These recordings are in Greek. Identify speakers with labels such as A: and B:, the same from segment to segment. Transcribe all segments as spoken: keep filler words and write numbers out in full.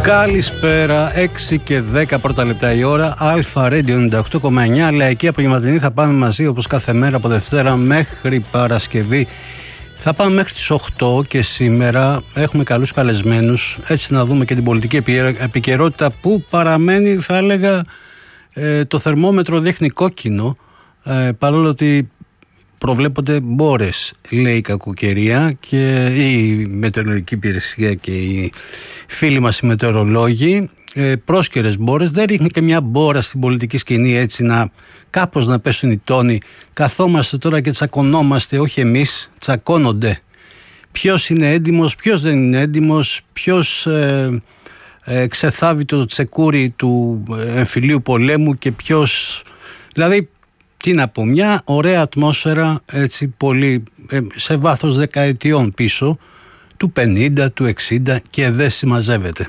A: Καλησπέρα, έξι και δέκα πρώτα λεπτά η ώρα. Αλφα Radio ενενήντα οκτώ κόμμα εννιά. Λαϊκή απογευματινή. Θα πάμε μαζί όπως κάθε μέρα από Δευτέρα μέχρι Παρασκευή. Θα πάμε μέχρι τις οκτώ και σήμερα έχουμε καλούς καλεσμένους. Έτσι να δούμε και την πολιτική επικαιρότητα που παραμένει, θα έλεγα, ε, το θερμόμετρο δείχνει κόκκινο, ε, παρόλο ότι προβλέπονται μπόρες, λέει η κακοκαιρία και η μετεωρολογική υπηρεσία και οι φίλοι μας οι μετεωρολόγοι. Ε, πρόσκαιρες μπόρες. Δεν ρίχνει και μια μπόρα στην πολιτική σκηνή έτσι να κάπως να πέσουν οι τόνοι. Καθόμαστε τώρα και τσακωνόμαστε, όχι εμείς, τσακώνονται. Ποιος είναι έντιμος, ποιος δεν είναι έντιμος, ποιος ε, ε, ξεθάβει το τσεκούρι του εμφυλίου πολέμου και ποιος... Δηλαδή, τι να πω, μια ωραία ατμόσφαιρα έτσι πολύ ε, σε βάθος δεκαετιών πίσω, του πενήντα, του εξήντα και δεν συμμαζεύεται.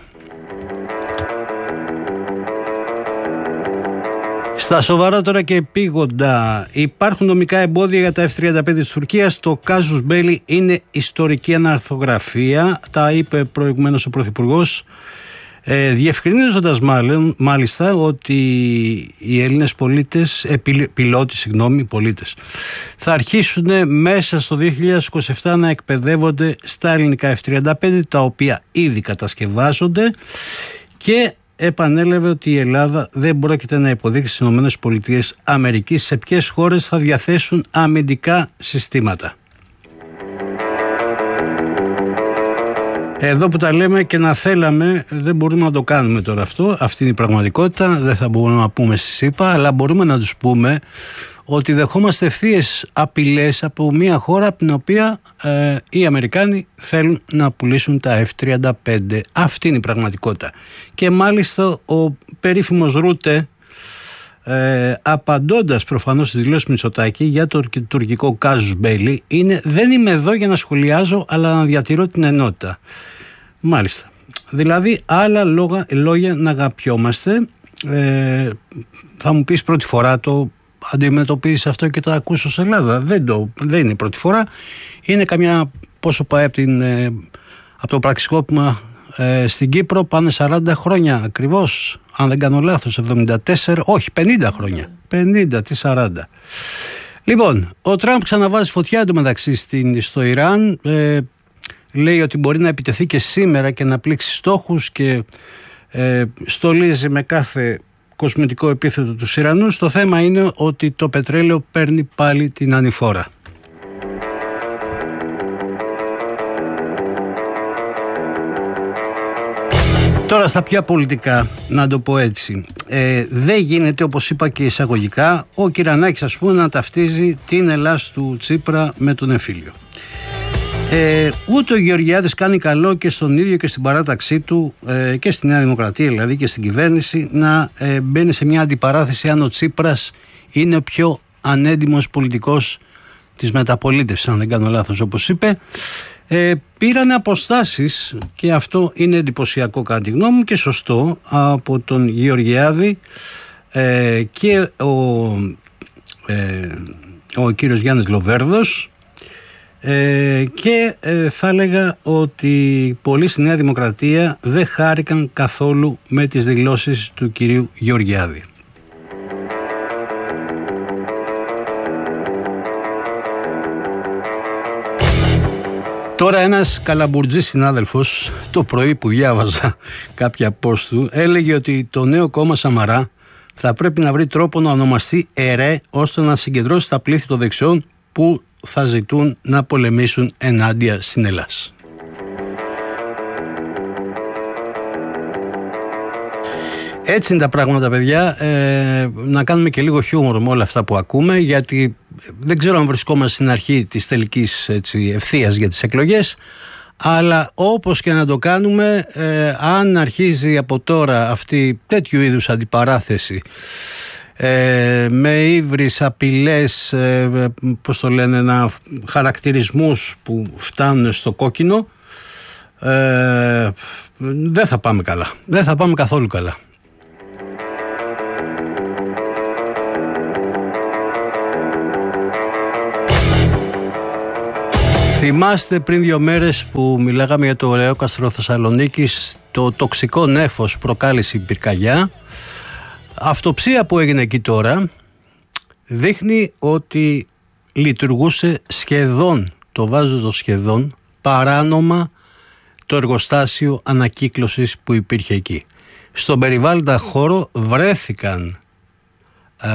A: Στα σοβαρά τώρα και επίγοντα, υπάρχουν νομικά εμπόδια για τα εφ τριάντα πέντε της Τουρκίας. Το κάζους μπέλι είναι ιστορική αναρθογραφία, τα είπε προηγουμένως ο Πρωθυπουργός, ε, διευκρινίζοντας μάλλον, μάλιστα ότι οι Έλληνες πολίτες, ε, πιλότοι, συγγνώμη, πολίτες, θα αρχίσουν μέσα στο δύο χιλιάδες είκοσι επτά να εκπαιδεύονται στα ελληνικά εφ τριάντα πέντε, τα οποία ήδη κατασκευάζονται, και επανέλαβε ότι η Ελλάδα δεν πρόκειται να υποδείξει στις ΗΠΑ σε ποιες χώρες θα διαθέσουν αμυντικά συστήματα. Εδώ που τα λέμε και να θέλαμε, δεν μπορούμε να το κάνουμε τώρα αυτό. Αυτή είναι η πραγματικότητα. Δεν θα μπορούμε να πούμε στη ΣΥΠΑ, αλλά μπορούμε να τους πούμε ότι δεχόμαστε ευθείες απειλές από μια χώρα από την οποία ε, οι Αμερικάνοι θέλουν να πουλήσουν τα εφ τριάντα πέντε. Αυτή είναι η πραγματικότητα. Και μάλιστα ο περίφημος Ρούτε, ε, απαντώντας προφανώς στις δηλώσεις Μητσοτάκη για το τουρκικό κάζους μπέλι, είναι «δεν είμαι εδώ για να σχολιάζω, αλλά να διατηρώ την ενότητα». Μάλιστα. Δηλαδή άλλα λόγια, λόγια να αγαπιόμαστε. Ε, θα μου πεις πρώτη φορά το αντιμετωπίζεις αυτό και το ακούς ως Ελλάδα. Δεν, το, δεν είναι η πρώτη φορά. Είναι καμιά, πόσο πάει από, την, ε, από το πραξικόπημα ε, στην Κύπρο, πάνε σαράντα χρόνια ακριβώς, αν δεν κάνω λάθος, εβδομήντα τέσσερα, όχι πενήντα χρόνια, πενήντα τι σαράντα. Λοιπόν, ο Τραμπ ξαναβάζει φωτιά εντωμεταξύ στο Ιράν, ε, λέει ότι μπορεί να επιτεθεί και σήμερα και να πλήξει στόχους και ε, στολίζει με κάθε κοσμητικό επίθετο τους Ιρανούς. Το θέμα είναι ότι το πετρέλαιο παίρνει πάλι την ανηφόρα. Τώρα στα πια πολιτικά, να το πω έτσι, ε, δεν γίνεται, όπως είπα και εισαγωγικά, ο Κυρανάκης, ας πούμε, να ταυτίζει την Ελλάς του Τσίπρα με τον εμφύλιο. Ε, ούτε ο Γεωργιάδης κάνει καλό και στον ίδιο και στην παράταξή του, ε, και στη Νέα Δημοκρατία δηλαδή και στην κυβέρνηση, να ε, μπαίνει σε μια αντιπαράθεση αν ο Τσίπρας είναι ο πιο ανέντιμος πολιτικός της μεταπολίτευσης, αν δεν κάνω λάθος, όπως είπε. Ε, πήραν αποστάσεις και αυτό είναι εντυπωσιακό κατά τη γνώμη μου και σωστό από τον Γεωργιάδη ε, και ο, ε, ο κύριος Γιάννης Λοβέρδος. Ε, και ε, θα έλεγα ότι πολλοί στη Νέα Δημοκρατία δεν χάρηκαν καθόλου με τις δηλώσεις του κυρίου Γεωργιάδη. Τώρα ένας καλαμπουρτζής συνάδελφος, το πρωί που διάβαζα κάποια post του, έλεγε ότι το νέο κόμμα Σαμαρά θα πρέπει να βρει τρόπο να ονομαστεί ΕΡΕ, ώστε να συγκεντρώσει τα πλήθη των δεξιών που θα ζητούν να πολεμήσουν ενάντια στην Ελλάς. Έτσι είναι τα πράγματα, παιδιά. Ε, να κάνουμε και λίγο χιούμορ με όλα αυτά που ακούμε, γιατί δεν ξέρω αν βρισκόμαστε στην αρχή της τελικής έτσι, ευθείας για τις εκλογές, αλλά όπως και να το κάνουμε, ε, αν αρχίζει από τώρα αυτή τέτοιου είδους αντιπαράθεση, Ε, με ύβρις, απειλές, ε, πώς το λένε, να, χαρακτηρισμούς που φτάνουν στο κόκκινο, ε, δεν θα πάμε καλά. Δεν θα πάμε καθόλου καλά. Θυμάστε πριν δύο μέρες που μιλάγαμε για το ωραίο καστρό Θεσσαλονίκης, το τοξικό νέφος προκάλεσε η πυρκαγιά. Αυτοψία που έγινε εκεί τώρα δείχνει ότι λειτουργούσε σχεδόν, το βάζω το σχεδόν, παράνομα το εργοστάσιο ανακύκλωσης που υπήρχε εκεί. Στον περιβάλλοντα χώρο βρέθηκαν ε,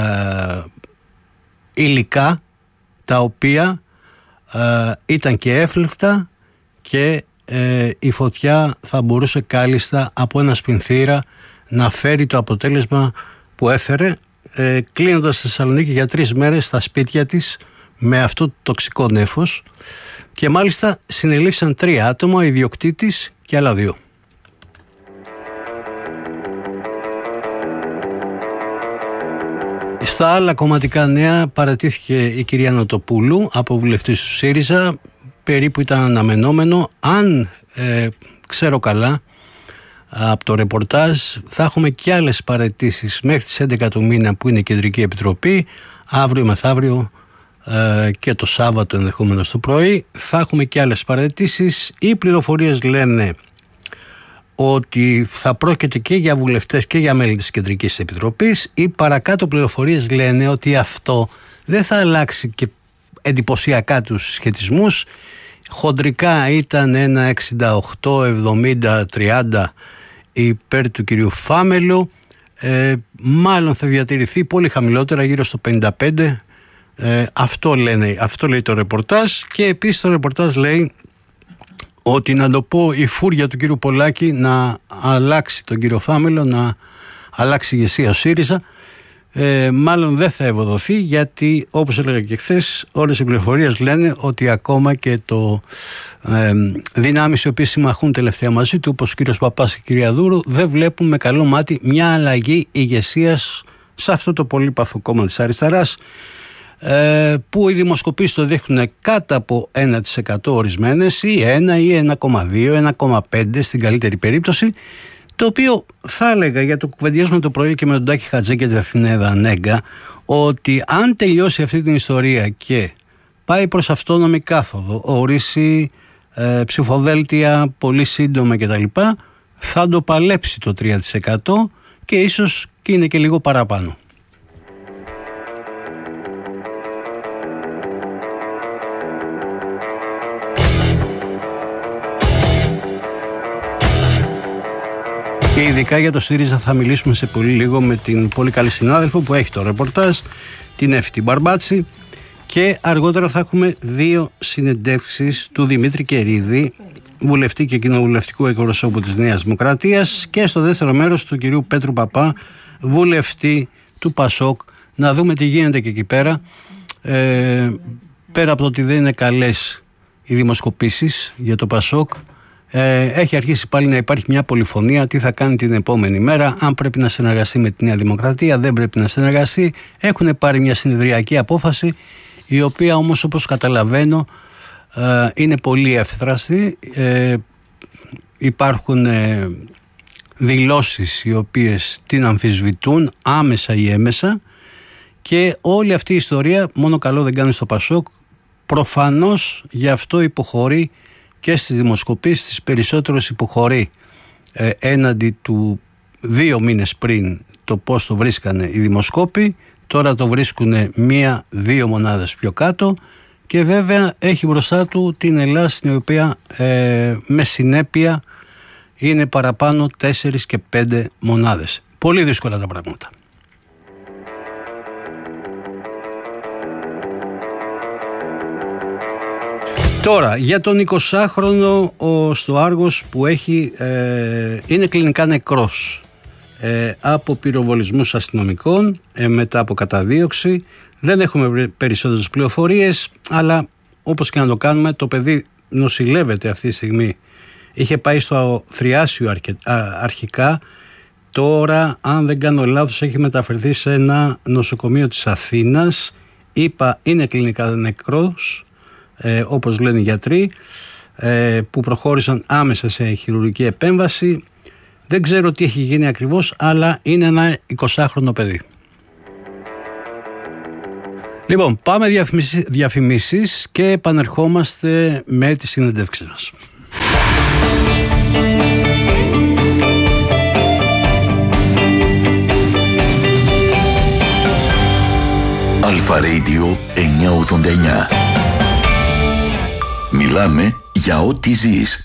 A: υλικά τα οποία ε, ήταν και έφλεκτα και ε, η φωτιά θα μπορούσε κάλλιστα από ένα σπινθήρα να φέρει το αποτέλεσμα που έφερε, ε, κλείνοντας στη Θεσσαλονίκη για τρεις μέρες στα σπίτια της με αυτό το τοξικό νέφος, και μάλιστα συνελήφθησαν τρία άτομα, ο ιδιοκτήτης και άλλα δύο. Στα άλλα κομματικά νέα παρατήθηκε η κυρία Νοτοπούλου από βουλευτής του ΣΥΡΙΖΑ, περίπου ήταν αναμενόμενο. Αν ε, ξέρω καλά από το ρεπορτάζ, θα έχουμε και άλλες παραιτήσεις μέχρι τις έντεκα του μήνα που είναι η Κεντρική Επιτροπή, αύριο μεθαύριο ε, και το Σάββατο ενδεχομένως το πρωί θα έχουμε και άλλες παραιτήσεις. Οι πληροφορίες λένε ότι θα πρόκειται και για βουλευτές και για μέλη της Κεντρικής Επιτροπής. Οι παρακάτω πληροφορίες λένε ότι αυτό δεν θα αλλάξει και εντυπωσιακά τους σχετισμούς. Χοντρικά ήταν ένα εξήντα οκτώ εβδομήντα τριάντα υπέρ του κυρίου Φάμελου. Ε, μάλλον θα διατηρηθεί πολύ χαμηλότερα, γύρω στο πενήντα πέντε. Ε, αυτό, λένε, αυτό λέει το ρεπορτάζ. Και επίσης το ρεπορτάζ λέει ότι, να το πω, η φούρια του κύριου Πολάκη να αλλάξει τον κύριο Φάμελο, να αλλάξει η ηγεσία ο ΣΥΡΙΖΑ, ε, μάλλον δεν θα ευοδοθεί, γιατί όπως έλεγα και χθες, όλες οι πληροφορίες λένε ότι ακόμα και το ε, δυνάμεις οι οποίες συμμαχούν τελευταία μαζί του, όπως ο κύριος Παπάς και η κυρία Δούρου, δεν βλέπουν με καλό μάτι μια αλλαγή ηγεσίας σε αυτό το πολύπαθο κόμμα της αριστεράς, που οι δημοσκοπήσεις το δείχνουν κάτω από ένα τοις εκατό ορισμένες, ή ένα ή ένα κόμμα δύο, ένα κόμμα πέντε στην καλύτερη περίπτωση, το οποίο θα έλεγα, για το κουβεντιάσουμε το πρωί και με τον Τάκη Χατζή και την Αθηναίδα Νέγκα, ότι αν τελειώσει αυτή την ιστορία και πάει προς αυτόνομη κάθοδο, ορίσει ε, ψηφοδέλτια πολύ σύντομα κτλ., θα το παλέψει το τρία τοις εκατό και ίσως και είναι και λίγο παραπάνω. Και ειδικά για το ΣΥΡΙΖΑ θα μιλήσουμε σε πολύ λίγο με την πολύ καλή συνάδελφο που έχει το ρεπορτάζ, την Εύη την Μπαρμπάτση, και αργότερα θα έχουμε δύο συνεντεύξεις του Δημήτρη Κερίδη, βουλευτή και κοινοβουλευτικού εκπροσώπου της Νέας Δημοκρατίας, και στο δεύτερο μέρος του κυρίου Πέτρου Παπά, βουλευτή του ΠΑΣΟΚ, να δούμε τι γίνεται και εκεί πέρα. Ε, πέρα από το ότι δεν είναι καλές οι δημοσκοπήσεις για το ΠΑΣΟΚ, Ε, έχει αρχίσει πάλι να υπάρχει μια πολυφωνία τι θα κάνει την επόμενη μέρα, αν πρέπει να συνεργαστεί με τη Νέα Δημοκρατία, δεν πρέπει να συνεργαστεί. Έχουν πάρει μια συνεδριακή απόφαση, η οποία όμως, όπως καταλαβαίνω, ε, είναι πολύ εύθραστη. Ε, υπάρχουν ε, δηλώσεις οι οποίες την αμφισβητούν άμεσα ή έμεσα, και όλη αυτή η ιστορία μόνο καλό δεν κάνει στο ΠΑΣΟΚ. Προφανώς γι' αυτό υποχωρεί και στις δημοσκοπήσεις, τις περισσότερες υποχωρεί ε, έναντι του δύο μήνες πριν το πώς το βρίσκανε οι δημοσκόποι. Τώρα το βρίσκουν μία-δύο μονάδες πιο κάτω, και βέβαια έχει μπροστά του την Ελλάδα, στην οποία ε, με συνέπεια είναι παραπάνω τέσσερις και πέντε μονάδες. Πολύ δύσκολα τα πράγματα. Τώρα, για τον εικοσάχρονο ο, στο Άργος που έχει, ε, είναι κλινικά νεκρός ε, από πυροβολισμούς αστυνομικών ε, μετά από καταδίωξη. Δεν έχουμε περισσότερες πληροφορίες, αλλά όπως και να το κάνουμε, το παιδί νοσηλεύεται αυτή τη στιγμή. Είχε πάει στο Θριάσιο αρκε, α, αρχικά. Τώρα, αν δεν κάνω λάθος, έχει μεταφερθεί σε ένα νοσοκομείο της Αθήνας. Είπα, είναι κλινικά νεκρός, Ε, όπως λένε οι γιατροί, ε, που προχώρησαν άμεσα σε χειρουργική επέμβαση. Δεν ξέρω τι έχει γίνει ακριβώς, αλλά είναι ένα εικοσάχρονο παιδί. Λοιπόν, πάμε διαφημίσεις και επανερχόμαστε με τη συνέντευξη μας.
B: Αλφα Radio εννιακόσια ογδόντα εννιά. Μιλάμε για ό,τι ζεις.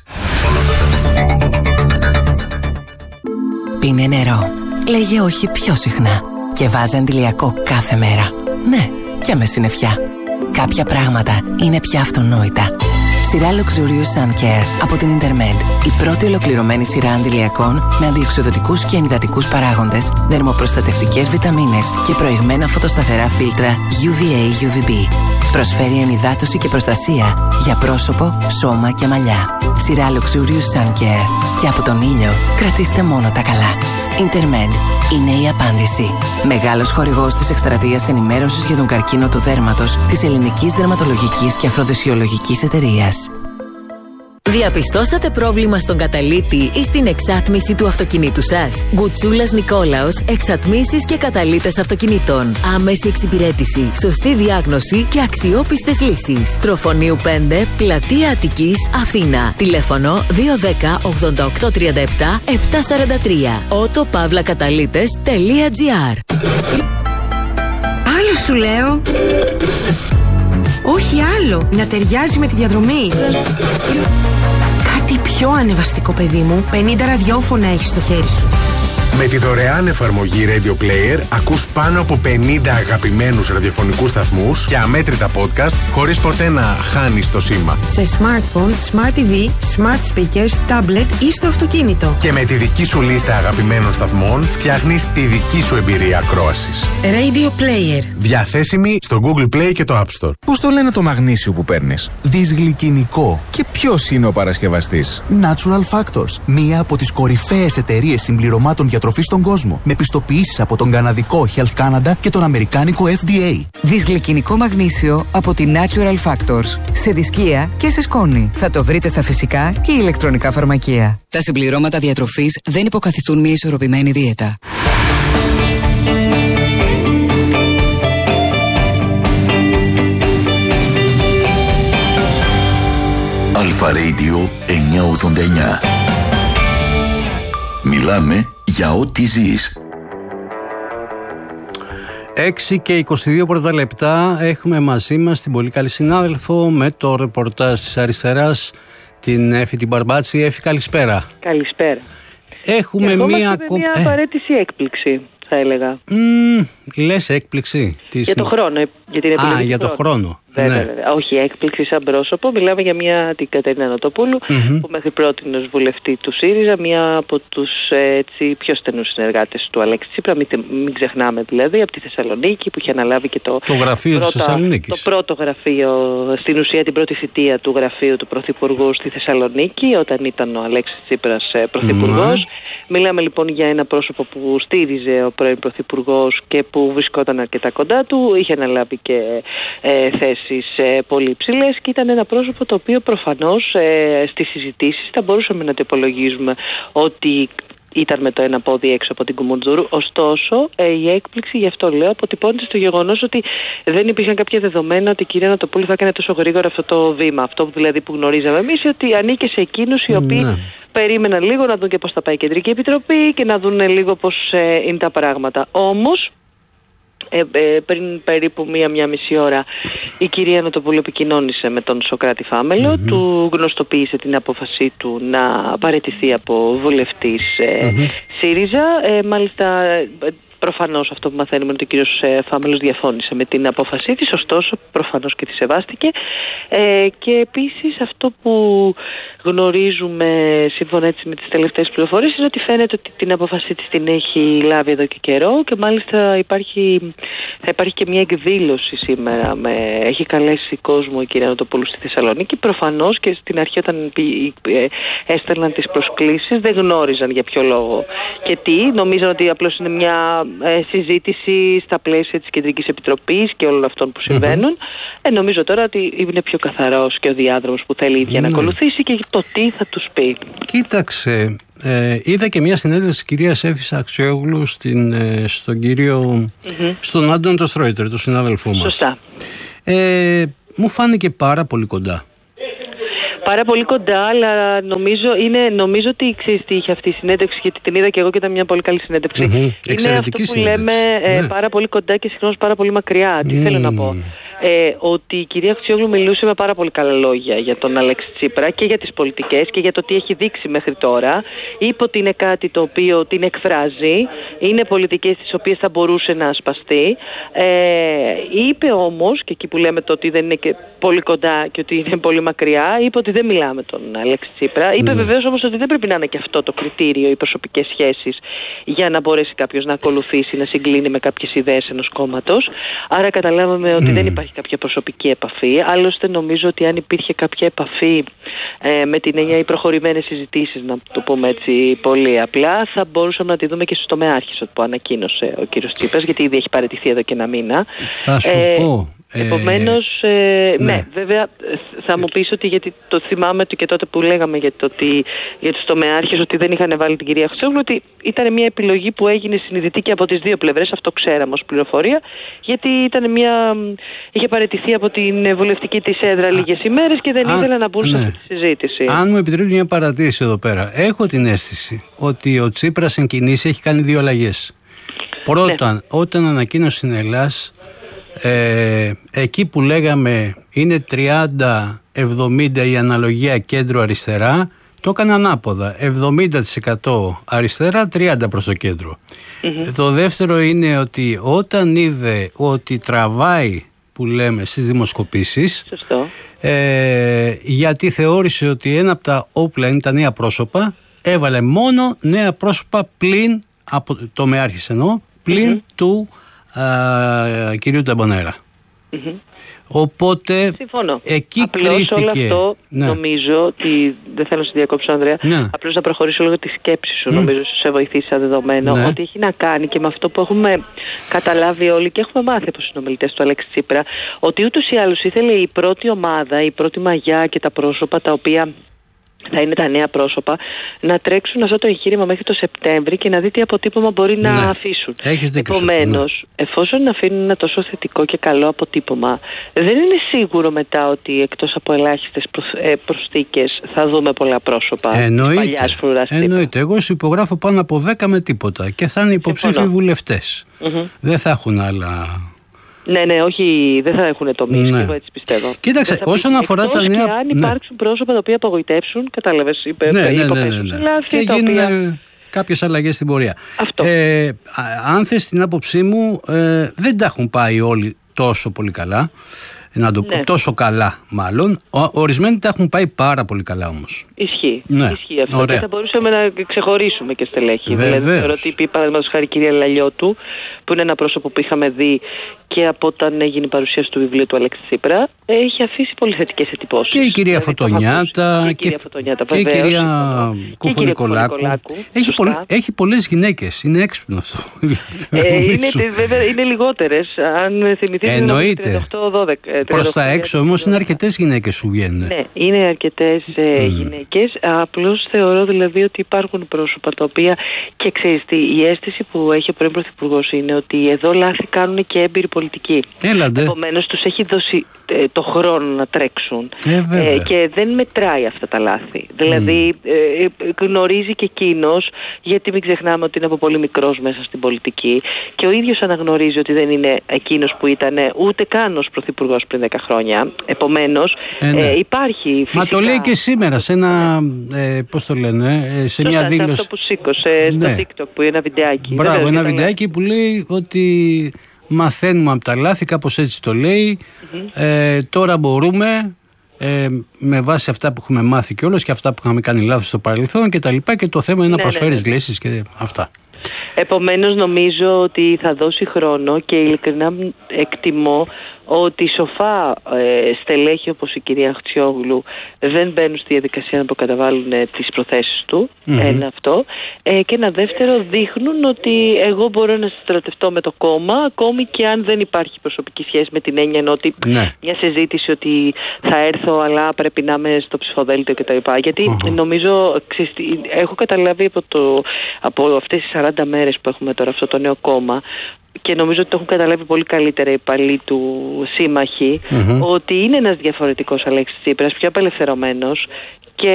C: Πίνε νερό. Λέγε όχι πιο συχνά. Και βάζε αντιλιακό κάθε μέρα. Ναι, και με συννεφιά. Κάποια πράγματα είναι πια αυτονόητα. Σειρά Luxurious Sun Care από την Intermed. Η πρώτη ολοκληρωμένη σειρά αντιλιακών με αντιοξυδοτικούς και ενυδατικούς παράγοντες, δερμοπροστατευτικές βιταμίνες και προηγμένα φωτοσταθερά φίλτρα γιου βι έι γιου βι μπι. Προσφέρει ενυδάτωση και προστασία για πρόσωπο, σώμα και μαλλιά. Σειρά Luxurious Sun Care. Και από τον ήλιο κρατήστε μόνο τα καλά. Intermed είναι η απάντηση. Μεγάλος χορηγός της εκστρατείας ενημέρωσης για τον καρκίνο του δέρματος της Ελληνικής Δερματολογικής και Αφροδεσιολογικής Εταιρείας.
D: Διαπιστώσατε πρόβλημα στον καταλύτη ή στην εξάτμιση του αυτοκινήτου σας? Γκουτσούλας Νικόλαος, εξατμίσεις και καταλύτες αυτοκινήτων. Άμεση εξυπηρέτηση, σωστή διάγνωση και αξιόπιστες λύσεις. Τροφονίου πέντε, Πλατεία Αττικής, Αθήνα. Τηλέφωνο δύο ένα μηδέν ογδόντα οκτώ τριάντα επτά επτακόσια σαράντα τρία. ότο παύλα καταλύτες τελεία τζι άρ.
E: Άλλο σου λέω. Όχι άλλο, να ταιριάζει με τη διαδρομή. Κάτι πιο ανεβαστικό, παιδί μου. πενήντα ραδιόφωνα έχεις στο χέρι σου.
F: Με τη δωρεάν εφαρμογή Radio Player ακούς πάνω από πενήντα αγαπημένους ραδιοφωνικούς σταθμούς και αμέτρητα podcast χωρίς ποτέ να χάνεις το σήμα.
E: Σε smartphone, smart τι βι, smart speakers, tablet ή στο αυτοκίνητο.
F: Και με τη δική σου λίστα αγαπημένων σταθμών φτιάχνεις τη δική σου εμπειρία ακρόασης.
E: Radio Player.
F: Διαθέσιμη στο Google Play και το App Store.
G: Πώς το λένε το μαγνήσιο που παίρνεις? Δυσγλυκινικό. Και ποιος είναι ο παρασκευαστής?
H: Natural Factors. Μία από τις κορυφαίες εταιρείες συμπληρωμάτων για τροφή στον κόσμο, με πιστοποιήσεις από τον καναδικό Health Canada και τον αμερικάνικο εφ ντι έι.
I: Δυσγλυκινικό μαγνήσιο από τη Natural Factors. Σε δισκία και σε σκόνη. Θα το βρείτε στα φυσικά και ηλεκτρονικά φαρμακεία.
J: Τα συμπληρώματα διατροφής δεν υποκαθιστούν μια ισορροπημένη δίαιτα.
B: Αλφα Radio εννιακόσια ογδόντα εννιά. Μιλάμε για ό,τι ζεις.
A: έξι και είκοσι δύο πρώτα λεπτά έχουμε μαζί μας την πολύ καλή συνάδελφο με το ρεπορτάζ της αριστεράς, την Έφη την Μπαρμπάτση. Έφη, καλησπέρα.
K: Καλησπέρα.
A: Έχουμε
K: Ερχόμαστε
A: μία,
K: με μία απαραίτητη έκπληξη, θα έλεγα.
A: Mm, λες έκπληξη.
K: Για το χρόνο, για την επιλογή.
A: Α, για το χρόνο.
K: Βέβαια,
A: ναι.
K: βέβαια. Όχι έκπληξη σαν πρόσωπο. Μιλάμε για μια την Κατερίνα Νοτοπούλου, mm-hmm. που μέχρι πρώτη ως βουλευτή του ΣΥΡΙΖΑ, μία από τους έτσι, πιο στενούς συνεργάτες του Αλέξη Τσίπρα. Μην, μην ξεχνάμε δηλαδή, από τη Θεσσαλονίκη που είχε αναλάβει και το,
A: το γραφείο της Θεσσαλονίκης.
K: Το πρώτο γραφείο, στην ουσία την πρώτη θητεία του γραφείου του Πρωθυπουργού στη Θεσσαλονίκη, όταν ήταν ο Αλέξης Τσίπρας Πρωθυπουργός. Mm-hmm. Μιλάμε λοιπόν για ένα πρόσωπο που στήριζε ο πρώην Πρωθυπουργός και που βρισκόταν αρκετά κοντά του, είχε αναλάβει και ε, θέσεις ε, πολύ υψηλές και ήταν ένα πρόσωπο το οποίο προφανώς ε, στις συζητήσεις θα μπορούσαμε να το υπολογίζουμε ότι ήταν με το ένα πόδι έξω από την Κουμουντζούρου. Ωστόσο, ε, η έκπληξη, γι' αυτό λέω, αποτυπώνεται στο γεγονός ότι δεν υπήρχαν κάποια δεδομένα ότι η κυρία Νοτοπούλου θα έκανε τόσο γρήγορα αυτό το βήμα. Αυτό δηλαδή που γνωρίζαμε εμείς, ότι ανήκε σε εκείνους οι οποίοι ναι. περίμεναν λίγο να δουν και πώς θα πάει η Κεντρική Επιτροπή και να δουν λίγο πώς ε, είναι τα πράγματα. Όμως, Ε, ε, πριν περίπου μία-μία μισή ώρα η κυρία Νοτοπούλου επικοινώνησε με τον Σωκράτη Φάμελο, mm-hmm. του γνωστοποίησε την απόφασή του να παραιτηθεί από βουλευτής ε, mm-hmm. ΣΥΡΙΖΑ. Ε, μάλιστα προφανώς αυτό που μαθαίνουμε είναι ότι ο κύριος Φάμελος διαφώνησε με την απόφασή της, ωστόσο προφανώς και τη σεβάστηκε. Ε, και επίσης αυτό που γνωρίζουμε σύμφωνα έτσι με τις τελευταίες πληροφορίες είναι ότι φαίνεται ότι την απόφασή της την έχει λάβει εδώ και καιρό και μάλιστα υπάρχει, θα υπάρχει και μια εκδήλωση σήμερα. Με, έχει καλέσει κόσμο η κυρία Νοτοπούλου στη Θεσσαλονίκη. Προφανώς και στην αρχή όταν έστελναν τις προσκλήσεις δεν γνώριζαν για ποιο λόγο και τι. Νομίζαν ότι απλώς είναι μια ε, συζήτηση στα πλαίσια της Κεντρικής Επιτροπής και όλων αυτών που συμβαίνουν. Mm-hmm. Ε, νομίζω τώρα ότι είναι πιο καθαρός και ο διάδρομος που θέλει η ίδια mm-hmm. να ακολουθήσει και το τι θα τους πει.
A: Κοίταξε, ε, είδα και μια συνέντευξη της κυρίας Εύης Αξιόγλου στην, ε, στον κύριο, mm-hmm. στον Άντων το Στρόιτερ, τον συνάδελφό μας.
K: Σωστά.
A: Ε, μου φάνηκε πάρα πολύ κοντά.
K: Πάρα πολύ κοντά, αλλά νομίζω, είναι, νομίζω ότι ξέρεις τι είχε αυτή η συνέντευξη, γιατί την είδα και εγώ και ήταν μια πολύ καλή συνέντευξη.
A: Mm-hmm.
K: Είναι αυτό που συνέντευξη. λέμε ε, ναι. πάρα πολύ κοντά και συγχρόνως πάρα πολύ μακριά. Τι mm. θέλω να πω. Ε, ότι η κυρία Αξιόγλου μιλούσε με πάρα πολύ καλά λόγια για τον Αλέξη Τσίπρα και για τις πολιτικές και για το τι έχει δείξει μέχρι τώρα. Είπε ότι είναι κάτι το οποίο την εκφράζει, είναι πολιτικές τις οποίες θα μπορούσε να ασπαστεί. Ε, είπε όμως, και εκεί που λέμε το ότι δεν είναι και πολύ κοντά και ότι είναι πολύ μακριά, είπε ότι δεν μιλάμε τον Αλέξη Τσίπρα. Είπε mm. βεβαίως όμως ότι δεν πρέπει να είναι και αυτό το κριτήριο, οι προσωπικές σχέσεις, για να μπορέσει κάποιος να ακολουθήσει, να συγκλίνει με κάποιες ιδέες ενός κόμματος. Άρα καταλάβαμε ότι mm. δεν υπάρχει κάποια προσωπική επαφή. Άλλωστε νομίζω ότι αν υπήρχε κάποια επαφή ε, με την έννοια οι προχωρημένες συζητήσεις, να το πούμε έτσι πολύ απλά, θα μπορούσαμε να τη δούμε και στους τομεάρχες που ανακοίνωσε ο κύριος Τσίπρας, γιατί ήδη έχει παραιτηθεί εδώ και ένα μήνα.
A: Θα σου ε, πω.
K: Επομένως, ε, ναι. ναι, βέβαια θα μου πεις ότι, γιατί το θυμάμαι ότι και τότε που λέγαμε για, το ότι, για τους τομεάρχες ότι δεν είχαν βάλει την κυρία Αξιόγλου, ότι ήταν μια επιλογή που έγινε συνειδητή και από τις δύο πλευρές, αυτό ξέραμε ως πληροφορία, γιατί ήταν μια, είχε παραιτηθεί από την βουλευτική της έδρα λίγες ημέρες και δεν ήθελε να μπουν ναι. σε αυτή τη συζήτηση.
A: Αν μου επιτρέπει μια παρατήρηση εδώ πέρα, έχω την αίσθηση ότι ο Τσίπρας εν κινήσει έχει κάνει δύο αλλαγές. Πρώτα, ναι. όταν ανακοίνωσε στην Ελλάς, Ε, εκεί που λέγαμε είναι τριάντα εβδομήντα η αναλογία κέντρο αριστερά, το έκανε ανάποδα, εβδομήντα τοις εκατό αριστερά, τριάντα προς το κέντρο. Mm-hmm. Το δεύτερο είναι ότι όταν είδε ότι τραβάει, που λέμε, στις δημοσκοπήσεις, ε, γιατί θεώρησε ότι ένα από τα όπλα είναι τα νέα πρόσωπα, έβαλε μόνο νέα πρόσωπα πλην, από το με άρχισε εννοώ, πλην mm-hmm. του Uh, κυρίου Ταμπονέρα. Mm-hmm. Οπότε
K: συμφωνώ.
A: Εκεί
K: απλώς
A: κρίθηκε.
K: Όλο αυτό
A: ναι.
K: νομίζω ότι, δεν θέλω να σε διακόψω Ανδρέα, ναι. απλώς να προχωρήσω λίγο τη σκέψη σου, mm. νομίζω σε βοηθήσει σαν δεδομένο, ναι. ότι έχει να κάνει και με αυτό που έχουμε καταλάβει όλοι και έχουμε μάθει από συνομιλητές του Αλέξη Τσίπρα, ότι ούτως ή άλλως ήθελε η πρώτη ομάδα, η πρώτη μαγιά και τα πρόσωπα τα οποία θα είναι τα νέα πρόσωπα, να τρέξουν αυτό το εγχείρημα μέχρι το Σεπτέμβρη και να δει τι αποτύπωμα μπορεί ναι. να αφήσουν. Επομένως, ναι. εφόσον αφήνουν ένα τόσο θετικό και καλό αποτύπωμα, δεν είναι σίγουρο μετά ότι εκτός από ελάχιστες προσθήκες θα δούμε πολλά πρόσωπα.
A: Εννοείται. Εννοείται. Εγώ σου υπογράφω πάνω από δέκα με τίποτα και θα είναι υποψήφιοι βουλευτές. Mm-hmm. Δεν θα έχουν άλλα.
K: Ναι, ναι, όχι, δεν θα έχουν τομείς, ναι. εγώ έτσι πιστεύω.
A: Κοίταξε, όσον αφορά τα νέα.
K: Και αν υπάρξουν ναι. πρόσωπα τα οποία απογοητεύσουν, κατάλαβες, είπε,
A: ναι, ναι, ναι, ναι, ναι.
K: λάθη,
A: και γίνουν
K: οποία...
A: κάποιες αλλαγές στην πορεία.
K: Αυτό.
A: Ε, αν θες την άποψή μου, ε, δεν τα έχουν πάει όλοι τόσο πολύ καλά. Να το πω, ναι. τόσο καλά μάλλον. Ο, ορισμένοι τα έχουν πάει πάρα πολύ καλά όμως.
K: Ισχύει.
A: Ναι.
K: Ισχύει αυτό. Ωραία. Και θα μπορούσαμε να ξεχωρίσουμε και στελέχη.
A: Βεβαίως.
K: Δηλαδή, θεωρώ ότι είπε παραδείγματος χάρη η κυρία Λαλιώτου, που είναι ένα πρόσωπο που είχαμε δει και από όταν έγινε η παρουσίαση του βιβλίου του Αλέξη Τσίπρα, έχει αφήσει πολύ θετικές εντυπώσεις.
A: Και η κυρία δηλαδή, Φωτονιάτα και, και, Φωτονιάτα, και η κυρία Κουφουνικολάκου. Έχει, πολλ, έχει πολλές γυναίκες. Είναι έξυπνο αυτό.
K: ε, είναι, βέβαια είναι λιγότερες. Αν θυμηθείτε,
A: εννοείται.
K: τριάντα οκτώ δώδεκα.
A: Προς τα έξω όμως είναι αρκετές γυναίκες που βγαίνουν.
K: Ναι, είναι αρκετές ε, mm. γυναίκες. Απλώς θεωρώ δηλαδή ότι υπάρχουν πρόσωπα τα οποία, και ξέρεις τι, η αίσθηση που έχει ο πρώην Πρωθυπουργός είναι ότι εδώ λάθη κάνουν και έμπειροι πολιτικοί.
A: Έλαντε.
K: Επομένως τους έχει δώσει ε, το χρόνο να τρέξουν.
A: Ε,
K: ε, και δεν μετράει αυτά τα λάθη. Δηλαδή mm. ε, γνωρίζει και εκείνος, γιατί μην ξεχνάμε ότι είναι από πολύ μικρός μέσα στην πολιτική, και ο ίδιος αναγνωρίζει ότι δεν είναι εκείνος που ήταν ούτε καν ως Πρωθυπουργός πριν δέκα χρόνια. Επομένως, ε, ναι. ε, υπάρχει φυσικά...
A: Μα το λέει και σήμερα σε ένα, ε, πώς το λένε, ε, σε μια δήλωση...
K: αυτό που σήκωσε στο ναι. TikTok, που είναι ένα βιντεάκι.
A: Μπράβο,
K: Βέβαια,
A: ένα βιντεάκι που λέει ότι μαθαίνουμε από τα λάθη, κάπως έτσι το λέει. Mm-hmm. Ε, τώρα μπορούμε, ε, με βάση αυτά που έχουμε μάθει κιόλας και αυτά που είχαμε κάνει λάθος στο παρελθόν και τα λοιπά, και το θέμα είναι ναι, να προσφέρεις ναι, ναι. λύσεις και αυτά.
K: Επομένως νομίζω ότι θα δώσει χρόνο και ειλικρινά εκτιμώ ότι σοφά ε, στελέχη όπως η κυρία Χτσιόγλου δεν μπαίνουν στη διαδικασία να προκαταβάλουν ε, τις προθέσεις του, mm-hmm. ένα αυτό, ε, και ένα δεύτερο, δείχνουν ότι εγώ μπορώ να στρατευτώ με το κόμμα ακόμη και αν δεν υπάρχει προσωπική σχέση, με την έννοια ότι ναι. μια συζήτηση ότι θα έρθω αλλά πρέπει να είμαι στο ψηφοδέλτιο κτλ. Γιατί mm-hmm. νομίζω, έχω καταλάβει από, το, από αυτές τις σαράντα μέρες που έχουμε τώρα αυτό το νέο κόμμα, και νομίζω ότι το έχουν καταλάβει πολύ καλύτερα οι παλιοί του σύμμαχοι, mm-hmm. ότι είναι ένας διαφορετικός Αλέξης Τσίπρας, πιο απελευθερωμένος, και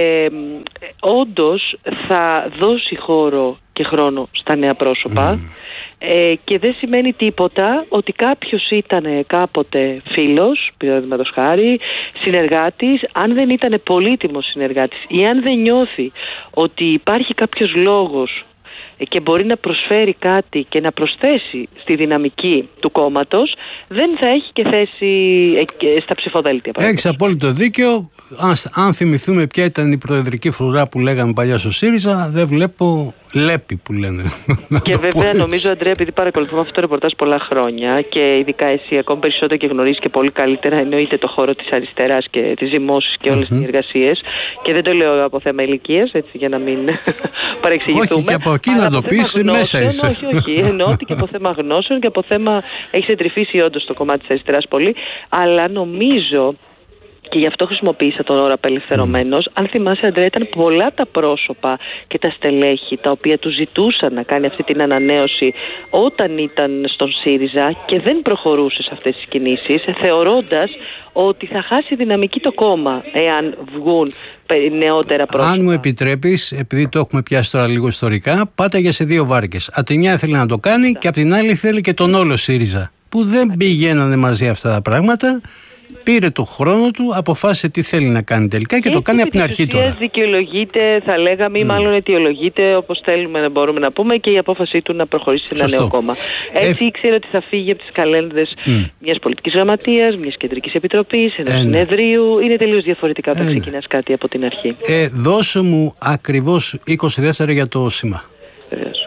K: ε, όντως θα δώσει χώρο και χρόνο στα νέα πρόσωπα, mm. ε, και δεν σημαίνει τίποτα ότι κάποιος ήταν κάποτε φίλος, παραδείγματος χάρη, συνεργάτης, αν δεν ήταν πολύτιμος συνεργάτης ή αν δεν νιώθει ότι υπάρχει κάποιος λόγος και μπορεί να προσφέρει κάτι και να προσθέσει στη δυναμική του κόμματος, δεν θα έχει και θέση στα ψηφοδέλτια.
A: Έχεις απόλυτο δίκιο. Αν, αν θυμηθούμε ποια ήταν η προεδρική φρουρά που λέγαμε παλιά στο ΣΥΡΙΖΑ, δεν βλέπω λέπη που λένε.
K: Και βέβαια νομίζω, Αντρέα, επειδή παρακολουθούμε αυτό το ρεπορτάζ πολλά χρόνια και ειδικά εσύ ακόμη περισσότερο και γνωρίζεις και πολύ καλύτερα εννοείται το χώρο της αριστεράς και τις ζυμώσεις και όλες mm-hmm. τις εργασίες, και δεν το λέω από θέμα ηλικίας, έτσι, για να μην παρεξηγηθούμε.
A: Όχι, και από εκεί να το πεις, μέσα είσαι.
K: Όχι, όχι, εννοώ ότι και από θέμα γνώσεων και από θέμα, έχεις εντρυφήσει όντως το κομμάτι της αριστεράς πολύ, αλλά νομίζω, και γι' αυτό χρησιμοποίησα τον όρο απελευθερωμένος. Mm. Αν θυμάσαι, Αντρέα, ήταν πολλά τα πρόσωπα και τα στελέχη τα οποία του ζητούσαν να κάνει αυτή την ανανέωση όταν ήταν στον ΣΥΡΙΖΑ και δεν προχωρούσε σε αυτές τις κινήσεις, θεωρώντας ότι θα χάσει δυναμική το κόμμα εάν βγουν νεότερα πρόσωπα.
A: Αν μου επιτρέπεις, επειδή το έχουμε πιάσει τώρα λίγο ιστορικά, πάταγε σε δύο βάρκες. Από τη μια ήθελε να το κάνει yeah. και από την άλλη θέλει και τον όλο ΣΥΡΙΖΑ, που δεν πηγαίνανε μαζί αυτά τα πράγματα. Πήρε το χρόνο του, αποφάσισε τι θέλει να κάνει τελικά και
K: έτσι,
A: το κάνει από την αρχή τώρα.
K: Δικαιολογείται, θα λέγαμε, ή mm. μάλλον αιτιολογείται, όπως θέλουμε να μπορούμε να πούμε, και η απόφασή του να προχωρήσει σε ένα νέο κόμμα. Έτσι ε... ήξερε ότι θα φύγει από τις καλένδες mm. μιας πολιτικής γραμματείας, μιας κεντρικής επιτροπής, ενός ε, συνεδρίου. Είναι τελείως διαφορετικά όταν ε, ξεκινάς κάτι από την αρχή.
A: Ε, δώσε μου ακριβώς είκοσι δεύτερα για το σήμα.
K: Βεβαίως.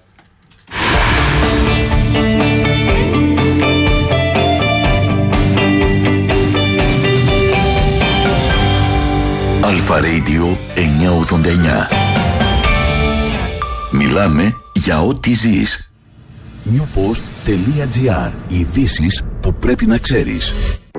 B: Αλφα Radio εννιακόσια ογδόντα εννιά. Μιλάμε για ό,τι ζεις. newpost.gr. Ειδήσεις που πρέπει να ξέρεις.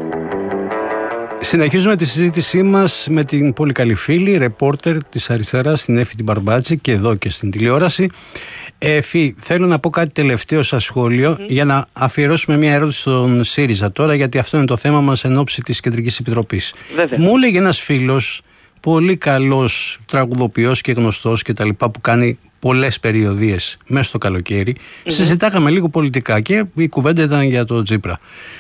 A: Συνεχίζουμε τη συζήτησή μας με την πολύ καλή φίλη, ρεπόρτερ της αριστεράς, την Έφη την Μπαρμπάτση, και εδώ και στην τηλεόραση. Έφη, θέλω να πω κάτι τελευταίο σαν σχόλιο mm. για να αφιερώσουμε μια ερώτηση στον ΣΥΡΙΖΑ τώρα, γιατί αυτό είναι το θέμα μας εν ώψη της Κεντρικής Επιτροπής. Βέβαια. Μου έλεγε ένας φίλος, πολύ καλός τραγουδοποιός και γνωστός και τα λοιπά, που κάνει πολλές περιοδίες μέσα στο καλοκαίρι, mm-hmm. συζητάγαμε λίγο πολιτικά και η κουβέντα ήταν για το Τσίπρα.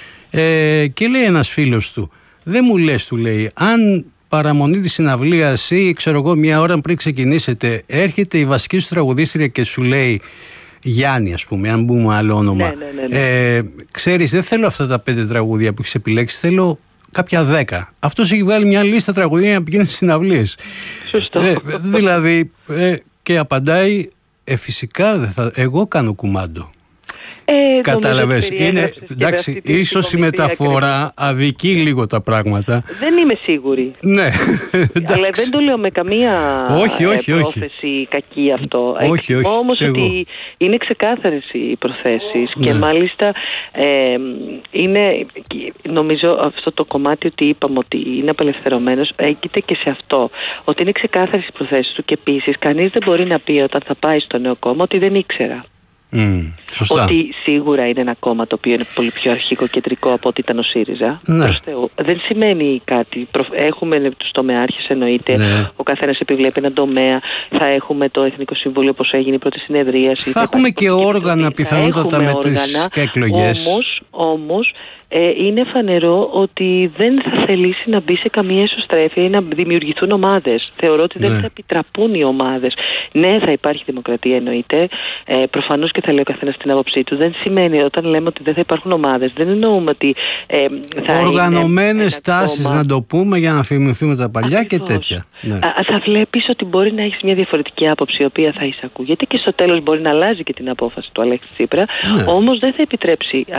A: Ε, και λέει ένας φίλος του, δεν μου λες, του λέει, αν παραμονή της συναυλίας ή ξέρω εγώ μια ώρα πριν ξεκινήσετε, έρχεται η βασική σου τραγουδίστρια και σου λέει, Γιάννη ας πούμε, αν μπούμε άλλο όνομα,
K: ναι, ναι, ναι, ναι.
A: Ε, ξέρεις, δεν θέλω αυτά τα πέντε τραγούδια που έχεις επιλέξει, θέλω κάποια δέκα. Αυτός έχει βγάλει μια λίστα τραγουδία για να πηγαίνει στις συναυλίες.
K: Σωστό.
A: Ε, δηλαδή, ε, και απαντάει, ε, φυσικά δεν θα, εγώ κάνω κουμάντο.
K: Ε,
A: Κατάλαβες, είναι, εντάξει, ίσως η μεταφορά αδικεί λίγο τα πράγματα.
K: Δεν είμαι σίγουρη.
A: Ναι.
K: Αλλά δεν το λέω με καμία
A: όχι, όχι,
K: πρόθεση
A: όχι.
K: κακή αυτό.
A: Όχι, όχι.
K: Όμως ότι είναι ξεκάθαρες οι προθέσεις και
A: ναι.
K: μάλιστα ε, είναι, νομίζω αυτό το κομμάτι ότι είπαμε ότι είναι απελευθερωμένος έγκυται και σε αυτό. Ότι είναι ξεκάθαρες οι προθέσεις του, και επίσης κανείς δεν μπορεί να πει όταν θα πάει στο νέο κόμμα ότι δεν ήξερα.
A: Mm, σωστά.
K: Ότι σίγουρα είναι ένα κόμμα το οποίο είναι πολύ πιο αρχικοκεντρικό από ό,τι ήταν ο ΣΥΡΙΖΑ.
A: Ναι.
K: Δεν σημαίνει κάτι. Έχουμε τους τομεάρχες, εννοείται.
A: Ναι.
K: Ο καθένας επιβλέπει έναν τομέα. Θα έχουμε το Εθνικό Συμβούλιο, όπως έγινε η πρώτη συνεδρίαση.
A: Θα έχουμε και όργανα πιθανότατα με τις εκλογές.
K: Όμως, όμως ε, είναι φανερό ότι δεν θα θελήσει να μπει σε καμία εσωστρέφεια ή να δημιουργηθούν ομάδες. Θεωρώ ότι δεν
A: ναι.
K: θα επιτραπούν οι ομάδες. Ναι, θα υπάρχει δημοκρατία, εννοείται. Ε, προφανώς και θα λέει ο καθένας την άποψή του. Δεν σημαίνει, όταν λέμε ότι δεν θα υπάρχουν ομάδες, δεν εννοούμε ότι ε, θα
A: οργανωμένες τάσεις, να το πούμε, για να θυμηθούμε τα παλιά. Ακριβώς. Και τέτοια. Ναι.
K: Α, θα βλέπεις ότι μπορεί να έχεις μια διαφορετική άποψη, η οποία θα εισακούγεται και στο τέλος μπορεί να αλλάζει και την απόφαση του Αλέξη Τσίπρα. Ναι. Όμως δεν θα επιτρέψει αυτές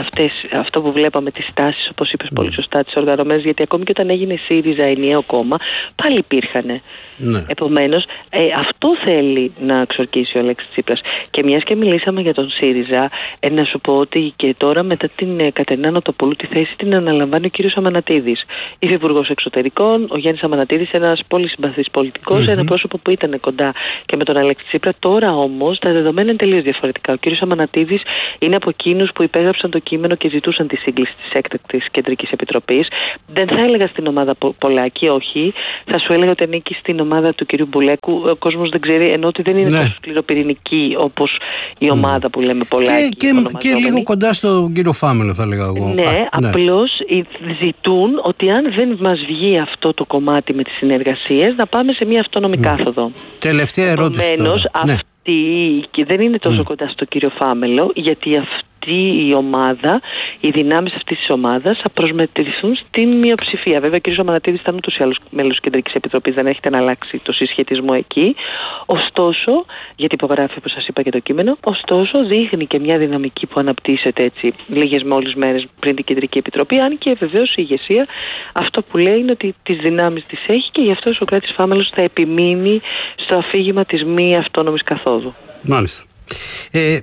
K: αυτό που βλέπαμε, τις τάσεις, όπως είπες mm. πολύ σωστά, τις οργανωμένες, γιατί ακόμη και όταν έγινε ΣΥΡΙΖΑ ενιαίο κόμμα, πάλι υπήρχαν. Ναι. Επομένως, ε, αυτό θέλει να ξορκίσει ο Αλέξης Τσίπρας. Και μιας και μιλήσαμε για τον ΣΥΡΙΖΑ, ε, να σου πω ότι και τώρα μετά την ε, Κατερίνα Νοτοπούλου τη θέση την αναλαμβάνει ο κύριος Αμανατίδης, υφυπουργός εξωτερικών. Ο Γιάννης Αμανατίδης, ένας πολύ συμπαθής πολιτικός, mm-hmm. ένα πρόσωπο που ήταν κοντά και με τον Αλέξη Τσίπρα. Τώρα όμως τα δεδομένα είναι τελείως διαφορετικά. Ο κύριος Αμανατίδης είναι από εκείνους που υπέγραψαν το κείμενο και ζητούσαν τη σύγκληση της έκτακτης κεντρικής επιτροπής. Δεν θα έλεγα στην ομάδα Πολάκη, όχι. Θα σου έλεγα ότι ανήκει στην ομάδα του κυρίου Μπουλέκου. Ο κόσμος δεν ξέρει, ενώ ότι δεν είναι ναι. τόσο σκληροπυρηνική όπως η ομάδα mm. που λέμε Πολάκη.
A: Και, και, και λίγο κοντά στον κύριο Φάμελο, θα λέγα εγώ.
K: Ναι, Α, απλώς ναι. ζητούν ότι αν δεν μας βγει αυτό το κομμάτι με τις συνεργασίες, να πάμε σε μια αυτόνομη mm. κάθοδο.
A: Τελευταία ερώτηση.
K: Επομένως, αυτή ναι. και δεν είναι τόσο mm. κοντά στον κύριο Φάμελο, γιατί αυτή η ομάδα, οι δυνάμεις αυτής της ομάδας θα προσμετρηθούν στην μειοψηφία. Βέβαια, ο κ. Αμανατίδης ήταν ούτως ή άλλως μέλος της Κεντρικής Επιτροπής, δεν έχετε να αλλάξει το συσχετισμό εκεί. Ωστόσο, γιατί υπογράφει, όπως σας είπα, και το κείμενο, ωστόσο δείχνει και μια δυναμική που αναπτύσσεται έτσι λίγες μόλις μέρες πριν την Κεντρική Επιτροπή, αν και βεβαίως η ηγεσία αυτό που λέει είναι ότι τις δυνάμεις τις έχει και γι' αυτό ο Σωκράτης Φάμελος θα επιμείνει στο αφήγημα της μη αυτόνομης καθόδου.
A: Μάλιστα. Ε,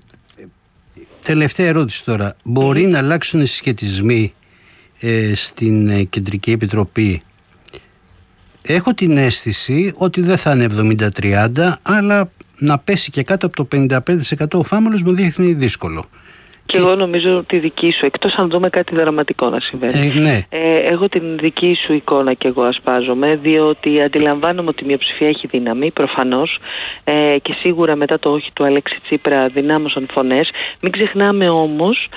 A: Τελευταία ερώτηση τώρα. Μπορεί mm. να αλλάξουν οι συσχετισμοί ε, στην ε, Κεντρική Επιτροπή? Έχω την αίσθηση ότι δεν θα είναι εβδομήντα τριάντα, αλλά να πέσει και κάτω από το πενήντα πέντε τοις εκατό ο Φάμελος μου δείχνει δύσκολο.
K: Και εγώ νομίζω τη δική σου, εκτός αν δούμε κάτι δραματικό να συμβαίνει.
A: Ε, ναι.
K: ε, έχω την δική σου εικόνα και εγώ ασπάζομαι, διότι αντιλαμβάνομαι ότι η μειοψηφία έχει δύναμη, προφανώς, ε, και σίγουρα μετά το όχι του Αλέξη Τσίπρα δυνάμωσαν φωνές. Μην ξεχνάμε όμως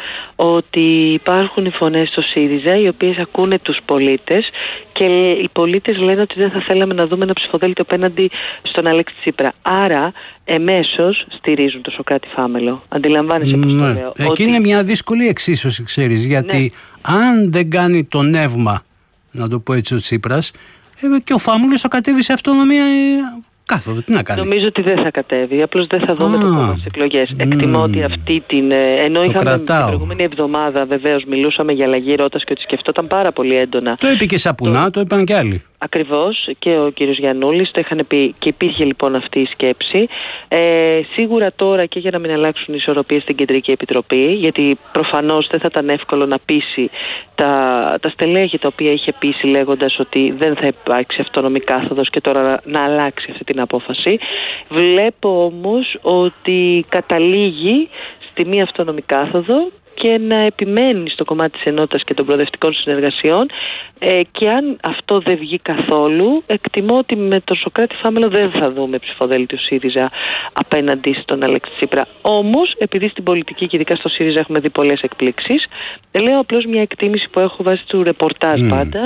K: ότι υπάρχουν οι φωνές στο ΣΥΡΙΖΑ, οι οποίες ακούνε τους πολίτες και οι πολίτες λένε ότι δεν θα θέλαμε να δούμε ένα ψηφοδέλτιο απέναντι στον Αλέξη Τσίπρα. Άρα, εμέσως στηρίζουν το Σωκράτη Φάμελο. Αντιλαμβάνεσαι πώς
A: ναι.
K: το λέω.
A: Εκεί
K: ότι...
A: είναι μια δύσκολη εξίσωση, ξέρεις, γιατί ναι. αν δεν κάνει το νεύμα, να το πω έτσι, ο Τσίπρας, ε, και ο Φάμελος θα κατέβει σε αυτονομία κάθοδο. Τι να κάνει.
K: Νομίζω ότι δεν θα κατέβει, απλώς δεν θα δούμε ah. το κόμμα στις εκλογές. Mm. Εκτιμώ ότι αυτή την... Ενώ το είχαμε κρατάω. την προηγούμενη εβδομάδα, βεβαίως, μιλούσαμε για αλλαγή ρότας και ότι σκεφτόταν πάρα πολύ έντονα.
A: Το είπε και Σαπουνά, το, το είπαν και άλλοι.
K: Ακριβώς, και ο κύριος Γιαννούλης το είχαν πει και υπήρχε λοιπόν αυτή η σκέψη. Ε, σίγουρα τώρα, και για να μην αλλάξουν οι ισορροπίες στην Κεντρική Επιτροπή, γιατί προφανώς δεν θα ήταν εύκολο να πείσει τα, τα στελέχη τα οποία είχε πείσει λέγοντας ότι δεν θα υπάρξει αυτόνομη κάθοδος και τώρα να, να αλλάξει αυτή την απόφαση. Βλέπω όμως ότι καταλήγει στη μία αυτόνομη κάθοδο και να επιμένει στο κομμάτι της ενότητας και των προοδευτικών συνεργασιών, ε, και αν αυτό δεν βγει καθόλου, εκτιμώ ότι με τον Σωκράτη Φάμελο δεν θα δούμε ψηφοδέλτιο ΣΥΡΙΖΑ απέναντι στον Αλέξη Τσίπρα. Όμως, επειδή στην πολιτική και ειδικά στο ΣΥΡΙΖΑ έχουμε δει πολλές εκπλήξεις, λέω απλώς μια εκτίμηση που έχω βάσει του ρεπορτάζ mm. πάντα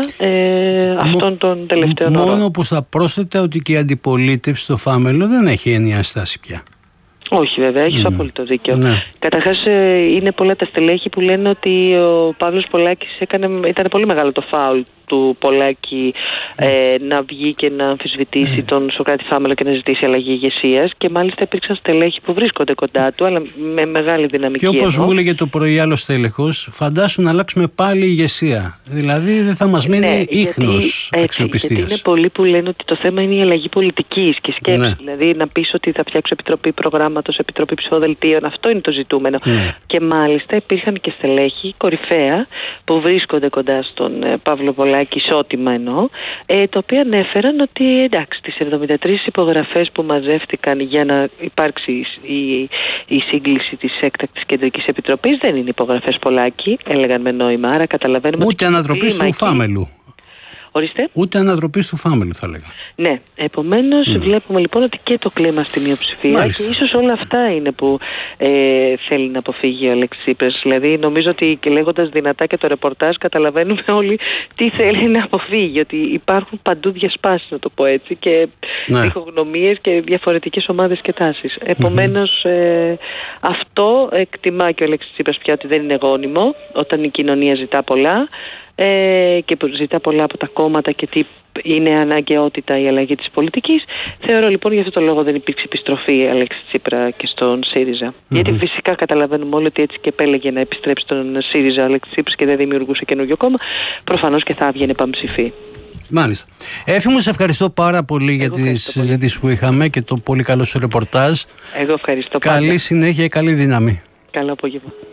K: ε, αυτών των τελευταίων ώρων.
A: Μόνο που θα πρόσθετε ότι και η αντιπολίτευση στο Φάμελο δεν έχει ενιαία στάση πια.
K: Όχι, βέβαια, έχεις mm. απόλυτο δίκιο. Ναι. Καταρχάς, είναι πολλά τα στελέχη που λένε ότι ο Παύλος Πολάκης έκανε, ήταν πολύ μεγάλο το φάουλ του Πολάκη mm. ε, να βγει και να αμφισβητήσει mm. τον Σωκράτη Φάμελο και να ζητήσει αλλαγή ηγεσίας, και μάλιστα υπήρξαν στελέχη που βρίσκονται κοντά του, αλλά με μεγάλη δυναμική.
A: Και όπως μου έλεγε το πρωί άλλο στέλεχος, φαντάσου να αλλάξουμε πάλι ηγεσία. Δηλαδή δεν θα μας μείνει ναι, ίχνος αξιοπιστίας.
K: Γιατί είναι πολλοί που λένε ότι το θέμα είναι η αλλαγή πολιτικής και σκέψης. Ναι. Δηλαδή να πεις ότι θα φτιάξω επιτροπή προγράμματος, επιτροπή ψηφοδελτίων, αυτό είναι το ζητούμενο. Ναι. Και μάλιστα υπήρχαν και στελέχη κορυφαία που βρίσκονται κοντά στον ε, Παύλο Πολάκη, ισότιμα εννοώ, ε, τα οποία ανέφεραν ότι εντάξει, τις εβδομήντα τρεις υπογραφές που μαζεύτηκαν για να υπάρξει η, η σύγκληση της έκτακτης κεντρικής επιτροπής δεν είναι υπογραφές Πολάκη, έλεγαν με νόημα. Άρα καταλαβαίνουμε.
A: Ούτε ανατροπής του Φάμελου.
K: Ορίστε.
A: Ούτε ανατροπής του Φάμελου, θα λέγα.
K: Ναι. Επομένως, mm. βλέπουμε λοιπόν ότι και το κλίμα στη μειοψηφία. Μάλιστα. Και ίσως όλα αυτά είναι που ε, θέλει να αποφύγει ο Αλέξης Τσίπρας. Δηλαδή, νομίζω ότι και λέγοντας δυνατά και το ρεπορτάζ, καταλαβαίνουμε όλοι τι θέλει να αποφύγει. Ότι υπάρχουν παντού διασπάσεις, να το πω έτσι, και ναι. διχογνωμίες και διαφορετικές ομάδες και τάσεις. Επομένως, ε, αυτό εκτιμά και ο Αλέξης Τσίπρας πια ότι δεν είναι γόνιμο όταν η κοινωνία ζητά πολλά. Ε, και ζητά πολλά από τα κόμματα και τι είναι αναγκαιότητα η αλλαγή της πολιτικής. Θεωρώ λοιπόν για αυτό το λόγο δεν υπήρξε επιστροφή Αλέξη Τσίπρα και στον ΣΥΡΙΖΑ. Mm-hmm. Γιατί φυσικά καταλαβαίνουμε όλοι ότι έτσι και επέλεγε να επιστρέψει τον ΣΥΡΙΖΑ Αλέξη Τσίπρας και δεν δημιουργούσε καινούριο κόμμα, προφανώς και θα έβγαινε πανψηφί.
A: Μάλιστα. Έφη μου, σε ευχαριστώ πάρα πολύ για τη συζήτηση που είχαμε και το πολύ καλό σου ρεπορτάζ.
K: Εγώ ευχαριστώ.
A: Καλή
K: πάντα.
A: συνέχεια και καλή δύναμη.
K: Καλό απόγευμα.